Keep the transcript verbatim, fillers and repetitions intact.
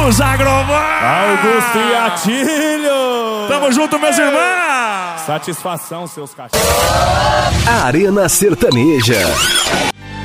Vamos, Agrovan! Augusto e Atílio! Tamo junto, meus irmãos! Satisfação, seus cachorros. Arena Sertaneja.